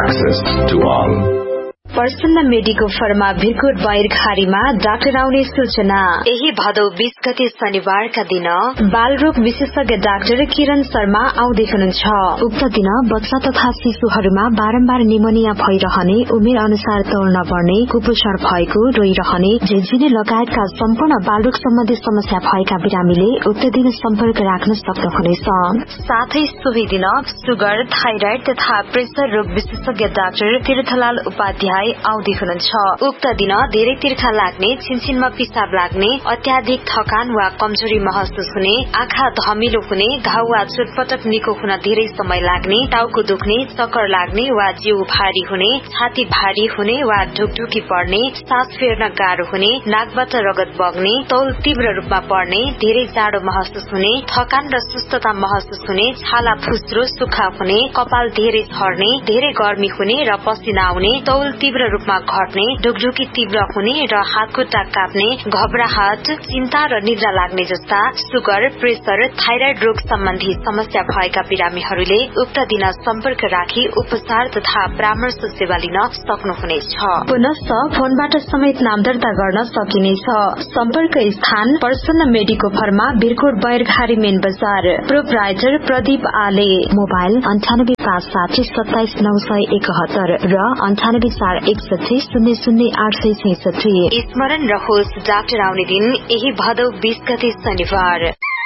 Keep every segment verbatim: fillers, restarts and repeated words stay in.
access to all. प्रसन्न medico pharma Bhirkot बैरखारीमा doctor आउने सूचना। यही भदौ बीस गते शनिबारका दिन बालरोग विशेषज्ञ डाक्टर किरण शर्मा आउँदै हुनुहुन्छ। उक्त दिन बच्चा तथा शिशुहरूमा बारम्बार निमोनिया भइरहने, उमेर अनुसार तौल नबढ्ने, कुपोषण भएको, रोइरहने, झिझिने लगायतका सम्पूर्ण बालरोग सम्बन्धी समस्या भएका बिरामीले उक्त दिन सम्पर्क राख्न सक्नुहुनेछ। साथै सोही दिन सुगर, थाइराइड तथा प्रेसर रोग विशेषज्ञ डाक्टर तीर्थलाल उपाध्याय आउँदै हुनुहुन्छ। उक्त दिन धेरै तिर्खा लाग्ने, छिनछिनमा पिसाब लाग्ने, अत्याधिक थकान वा कमजोरी महसुस हुने, आँखा धमिलो हुने, घाउ वा चोटपटक निको हुन धेरै समय लाग्ने, टाउको दुख्ने, चक्कर लाग्ने वा जिउ भारी हुने, छाती भारी हुने वा ढुकढुकी पर्ने, सास फेर्न गाह्रो हुने, नाकबाट रगत बग्ने, तौल तीव्र रूपमा बढ्ने, धेरै जाडो महसुस हुने, थकान र सुस्तता महसुस हुने, छाला फुस्रो सुक्खा हुने, कपाल धेरै झर्ने, धेरै गर्मी हुने र पसिना आउने, तौल तीव्र रूपमा घट्ने, ढुकढुकी तीव्र हुने र हातखुट्टा काप्ने, घबराहट, चिन्ता र निद्रा लाग्ने जस्ता सुगर, प्रेसर, थाइराइड रोग सम्बन्धी समस्या भएका बिरामीहरूले उक्त दिन सम्पर्क राखी उपचार तथा परामर्श सेवा लिन सक्नुहुनेछ। पुनश्च फोनबाट समेत नाम दर्ता गर्न सकिनेछ। सम्पर्क स्थान प्रसन्न मेडिको फर्मा भिरकोट बैरखारी मेन बजार। प्रोप्राइटर प्रदीप आले। मोबाइल अन्ठानब्बे पाँच साठी सत्ताइस नौ सय एकहत्तर र अन्ठानब्बे चार एकसठी शून्य शून्य आठ सय छैसठी। स्मरण रहोस्, डाक्टर आउने दिन यही भदौ बीस गते शनिबार।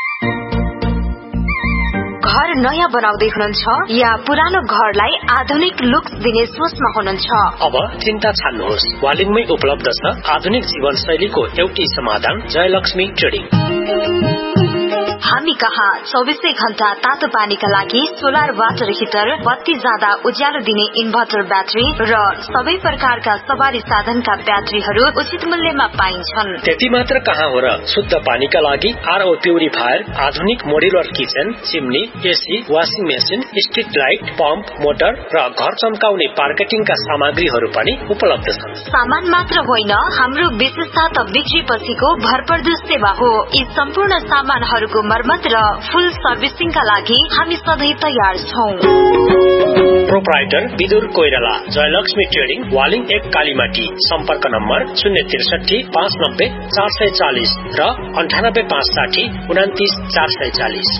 घर नयाँ बनाउँदै हुनुहुन्छ या पुरानो घरलाई आधुनिक लुक्स दिने सोचमा हुनुहुन्छ? अब चिन्ता छाड्नुहोस्, वालिङमै उपलब्ध छ आधुनिक जीवनशैलीको एउटै समाधान, जयलक्ष्मी ट्रेडिङ। हामी कहाँ चौबीसै घण्टा तातो पानीका लागि सोलर वाटर हिटर, बत्ती जाँदा उज्यालो दिने इन्भर्टर ब्याट्री र सबै प्रकारका सवारी साधनका ब्याट्रीहरू उचित मूल्यमा पाइन्छन्। त्यति मात्र कहाँ हो र, शुद्ध पानीका लागि आरओ प्युरिफायर, आधुनिक modular kitchen, chimney, AC, washing machine, street light, pump, motor र घर चम्काउने मार्केटिङका सामग्रीहरू पनि उपलब्ध छन्। सामान मात्र होइन, हाम्रो विशेषता त बिक्री पछिको भरपर्दो सेवा हो। यी सम्पूर्ण सामानहरूको मर्मत र फुल सर्भिसिङका लागि हामी सधैँ तयार छौं। प्रोप्राइटर विदुर कोइराला, जयलक्ष्मी ट्रेडिङ, वालिङ एक कालीमाटी। सम्पर्क नम्बर शून्य त्रिसठी पाँच नब्बे चार सय चालिस र अन्ठानब्बे पाँच साठी उनातिस चार सय चालिस।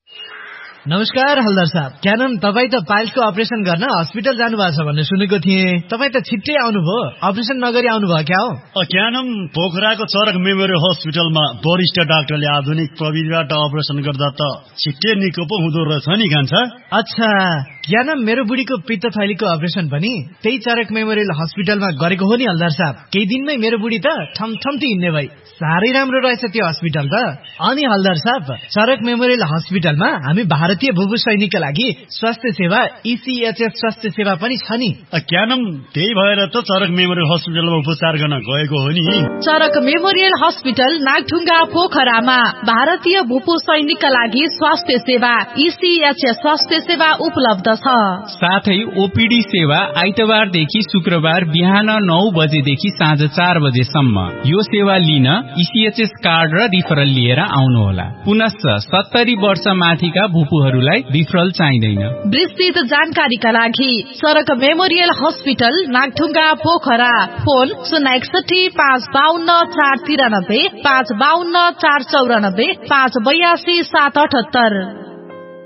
नमस्कार हल्दार साहब, क्यानन तपाईँ त पाइल्सको अपरेसन गर्न हस्पिटल जानु भएको छ भन्ने सुनेको थिएँ। तपाईँ त छिट्टै आउनुभयो, अपरेसन नगरी आउनुभयो क्या हो? क्यानन पोखराको चरक मेमोरियल हस्पिटलमा वरिष्ठ डाक्टरले आधुनिक प्रविधिबाट अपरेसन गर्दा त छिट्टै निको पो हुँदो रहेछ नि कान्छ। अच्छा, क्यानन मेरो बुढीको पित्त थैलीको अपरेसन पनि त्यही चरक मेमोरियल हस्पिटलमा गरेको हो नि हल्दार साहब। केही दिनमै मेरो बुढी त ठमठम्ती हिँड्ने भई। साह्रै राम्रो रहेछ त्यो हस्पिटल त। अनि हल्दार साहब, चरक मेमोरियल हस्पिटलमा हामी भारतीय भूभू सैनिकका लागि स्वास्थ्य सेवा इसीएचएस स्वास्थ्य सेवा पनि छ नि। क्यानम त्यही भएर त चरक मेमोरियल हस्पिटलमा उपचार गर्न गएको हो नि। चरक मेमोरियल हस्पिटल नागढुङ्गा पोखरामा भारतीय भूपू सैनिकका लागि स्वास्थ्य सेवा इसीएचएस स्वास्थ्य सेवा उपलब्ध छ। साथै ओपीडी सेवा आइतबारदेखि शुक्रबार बिहान नौ बजेदेखि साँझ चार बजेसम्म। यो सेवा लिन इसीएचएस कार्ड र रिफरल लिएर आउनुहोला। पुनश्च सत्तरी वर्ष माथिका भूपूहरूलाई रिफरल चाहिँदैन। विस्तृत जानकारीका लागि चरक memorial hospital Nagdhunga Pokhara. Phone शून्य एकसठी पाँच बाहन्न चार तिरानब्बे, पाँच बाहन्न चार चौरानब्बे, पाँच बयासी सात अठहत्तर।